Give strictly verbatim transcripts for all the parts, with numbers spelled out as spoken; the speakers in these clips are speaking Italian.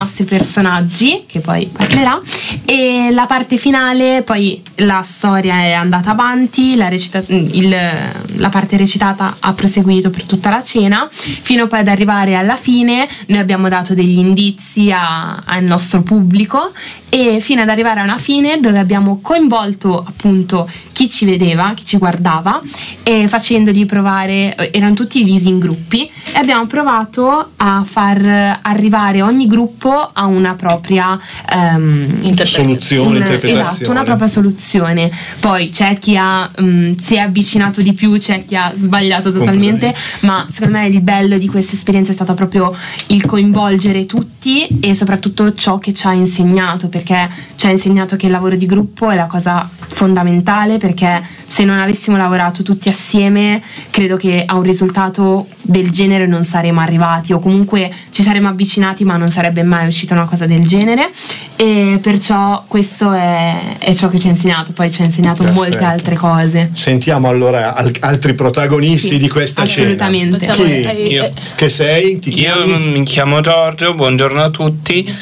nostri personaggi, che poi parlerà, e la parte finale, poi la storia è andata avanti, la, recita- il, la parte recitata ha proseguito per tutta la cena, fino poi ad arrivare alla fine. Noi abbiamo dato degli indizi a, al nostro pubblico, e fino ad arrivare a una fine dove abbiamo coinvolto appunto chi ci vedeva, chi ci guardava, e facendogli provare, erano tutti divisi in gruppi, e abbiamo provato a far arrivare ogni gruppo a una propria um, soluzione, una, interpretazione. Esatto, una propria soluzione. Poi c'è chi ha, um, si è avvicinato di più, c'è chi ha sbagliato totalmente, ma secondo me il bello di questa esperienza è stato proprio il coinvolgere tutti, e soprattutto ciò che ci ha insegnato, perché ci ha insegnato che il lavoro di gruppo è la cosa fondamentale, perché se non avessimo lavorato tutti assieme credo che a un risultato del genere non saremmo arrivati, o comunque ci saremmo avvicinati ma non sarebbe mai uscita una cosa del genere, e perciò questo è, è ciò che ci ha insegnato. Poi ci ha insegnato Perfetto. molte altre cose. Sentiamo allora al- altri protagonisti Sì, di questa assolutamente. scena. Possiamo- Chi? eh, Che sei? Ti Io chiami? mi chiamo Giorgio, buongiorno a tutti.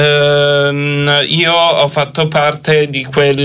Ehm, io ho fatto parte di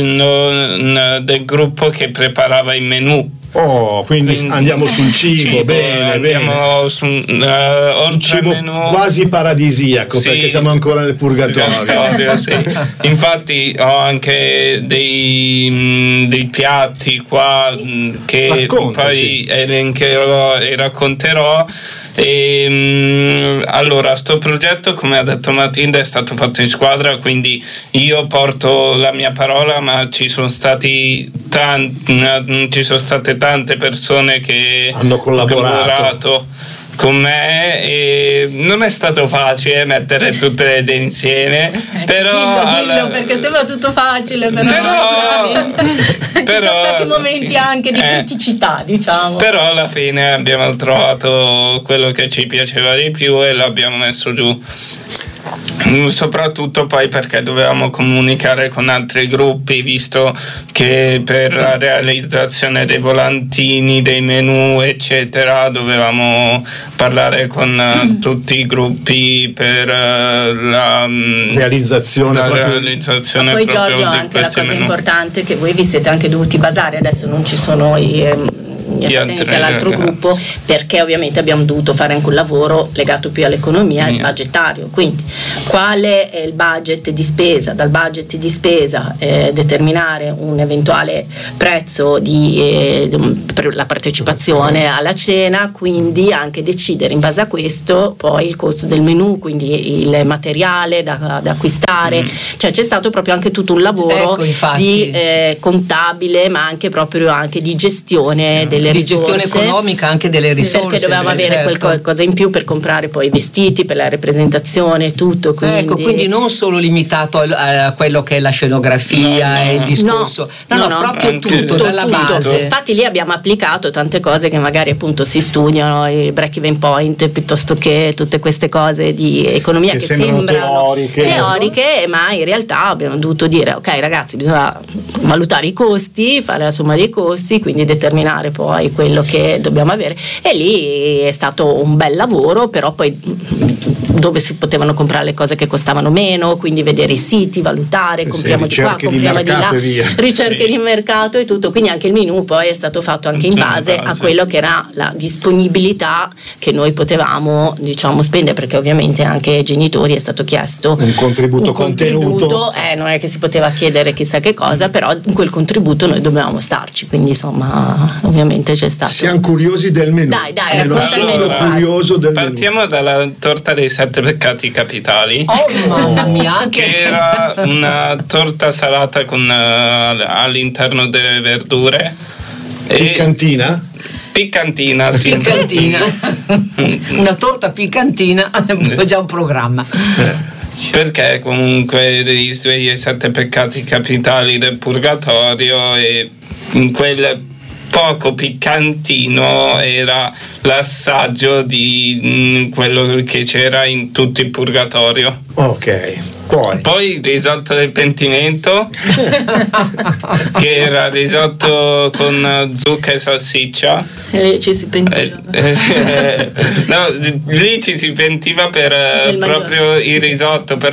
quel del gruppo che preparava i menù. Oh, quindi, Quindi- andiamo sul cibo, Cibo, bene, andiamo bene. su, eh, Un oltre cibo al menù quasi paradisiaco, Sì. perché siamo ancora nel purgatorio. Purgatorio, sì. Infatti ho anche dei, mh, dei piatti qua mh, che Raccontaci. poi elencherò e racconterò. E, mh, allora, sto progetto, come ha detto Matilda, è stato fatto in squadra, quindi io porto la mia parola, ma ci sono stati tanti, ci sono state tante persone che Hanno collaborato. collaborato con me, e non è stato facile mettere tutte le idee insieme, però dillo, dillo, alla- perché sembra tutto facile, però, Però- veramente. Ci però- sono stati momenti anche di eh. criticità, diciamo. però alla fine abbiamo trovato quello che ci piaceva di più e l'abbiamo messo giù. Mm, soprattutto poi perché dovevamo comunicare con altri gruppi, visto che per la realizzazione dei volantini, dei menù eccetera dovevamo parlare con eh, tutti i gruppi per eh, la mm, Realizzazione la proprio. realizzazione Poi proprio Giorgio, di anche la questi cosa menù. importante è che voi vi siete anche dovuti basare, adesso non ci sono i ehm, gli Gli appartenenti altri, all'altro eh, gruppo, perché ovviamente abbiamo dovuto fare anche un lavoro legato più all'economia e al Yeah. budgetario, quindi quale è il budget di spesa, dal budget di spesa eh, determinare un eventuale prezzo di, eh, per la partecipazione alla cena, quindi anche decidere in base a questo poi il costo del menù, quindi il materiale da, da acquistare, Mm. cioè c'è stato proprio anche tutto un lavoro Ecco, infatti. di eh, contabile, ma anche proprio anche di gestione delle di risorse, gestione economica anche delle risorse, perché dovevamo avere certo. qualcosa in più per comprare poi i vestiti, per la rappresentazione, tutto, quindi, Ecco, quindi non solo limitato al- a quello che è la scenografia No, no. e il discorso, no, no, no, no. proprio Anche- tutto, dalla tutto. base. Infatti lì abbiamo applicato tante cose che magari appunto si studiano, i break-even point, piuttosto che tutte queste cose di economia Che che, sembrano sembrano teoriche. teoriche, ma in realtà abbiamo dovuto dire ok ragazzi, bisogna valutare i costi, fare la somma dei costi, quindi determinare poi quello che dobbiamo avere, e lì è stato un bel lavoro, però poi dove si potevano comprare le cose che costavano meno, quindi vedere i siti, valutare, Sì, compriamo sì, di qua, ricerche di compriamo di, mercato là, e via. ricerche Sì. di mercato e tutto, quindi anche il menù poi è stato fatto anche in Tutto in base, base. a quello che era la disponibilità che noi potevamo, diciamo, spendere, perché ovviamente anche ai genitori è stato chiesto Un contributo un contributo, contenuto. eh, non è che si poteva chiedere chissà che cosa, però in quel contributo noi dovevamo starci, quindi insomma ovviamente c'è stato. Siamo curiosi del menù. Dai, dai, Almeno racconta il sono menù. curioso del menù. Partiamo dalla torta dei sette peccati capitali. Oh mamma mia, anche Che era una torta salata con eh, all'interno delle verdure. E- Piccantina? Piccantina, sì. piccantina, una torta piccantina, è già un programma. Perché comunque dei suoi sette peccati capitali del purgatorio, e in quel poco piccantino era l'assaggio di mm, quello che c'era in tutto il purgatorio. Ok. Poi, Poi il risotto del pentimento, che era risotto con zucca e salsiccia. E ci si pentiva. Eh, eh, no, lì ci si pentiva per eh, Il mangiare. proprio il risotto, per